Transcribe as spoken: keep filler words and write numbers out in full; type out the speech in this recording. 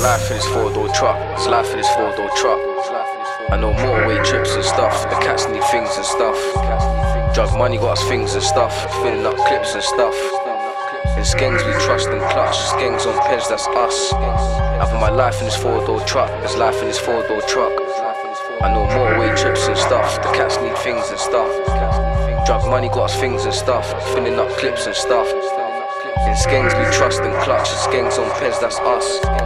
life in this four-door truck. It's life in this four-door truck. I know motorway trips and stuff. The cats need things and stuff. Drug money got us things and stuff. Filling up clips and stuff. In skanks we trust and clutch. Skanks on pens, that's us. Having my life in this four-door truck. There's life in this four-door truck. I know motorway trips and stuff. The cats need things and stuff. Drug money got us things and stuff. Filling up clips and stuff. In skanks we trust and clutch. Skanks on pens, that's us.